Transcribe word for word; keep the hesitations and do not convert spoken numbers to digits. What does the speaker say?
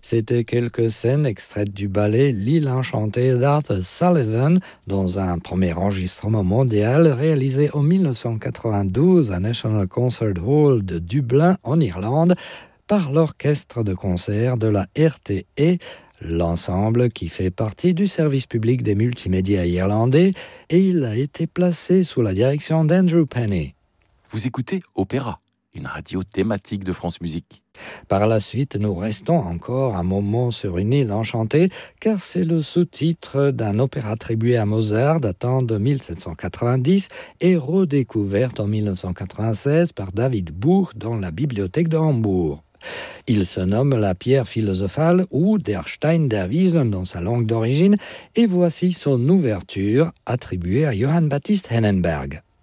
C'était quelques scènes extraites du ballet L'île enchantée d'Arthur Sullivan, dans un premier enregistrement mondial réalisé en dix-neuf cent quatre-vingt-douze à National Concert Hall de Dublin, en Irlande, par l'orchestre de concert de la R T E, l'ensemble qui fait partie du service public des multimédias irlandais, et il a été placé sous la direction d'Andrew Penny. Vous écoutez Opéra, une radio thématique de France Musique. Par la suite, nous restons encore un moment sur une île enchantée, car c'est le sous-titre d'un opéra attribué à Mozart datant de dix-sept cent quatre-vingt-dix et redécouverte en dix-neuf cent quatre-vingt-seize par David Buch dans la bibliothèque de Hambourg. Il se nomme la pierre philosophale ou Der Stein der Weisen dans sa langue d'origine, et voici son ouverture attribuée à Johann Baptist Hennenberg.